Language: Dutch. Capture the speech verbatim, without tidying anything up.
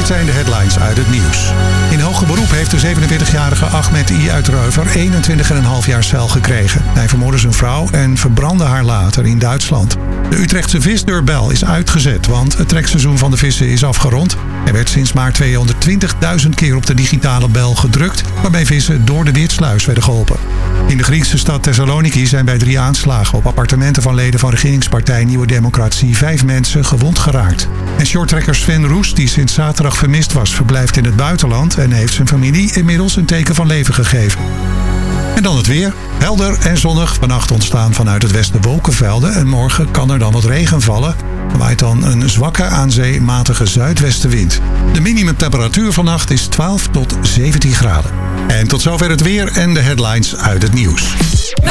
Dit zijn de headlines uit het nieuws. In hoger beroep heeft de zevenenveertigjarige Ahmed I. uit Reuver eenentwintig komma vijf jaar cel gekregen. Hij vermoordde zijn vrouw en verbrandde haar later in Duitsland. De Utrechtse visdeurbel is uitgezet, want het trekseizoen van de vissen is afgerond. Er werd sinds maart tweehonderdtwintigduizend keer op de digitale bel gedrukt, waarmee vissen door de Witsluis werden geholpen. In de Griekse stad Thessaloniki zijn bij drie aanslagen op appartementen van leden van regeringspartij Nieuwe Democratie vijf mensen gewond geraakt. En shorttrekker Sven Roes, die sinds zaterdag vermist was, verblijft in het buitenland en heeft zijn familie inmiddels een teken van leven gegeven. En dan het weer. Helder en zonnig. Vannacht ontstaan vanuit het westen wolkenvelden en morgen kan er dan wat regen vallen. Er waait dan een zwakke aan zee matige zuidwestenwind. De minimumtemperatuur vannacht is twaalf tot zeventien graden. En tot zover het weer en de headlines uit het nieuws.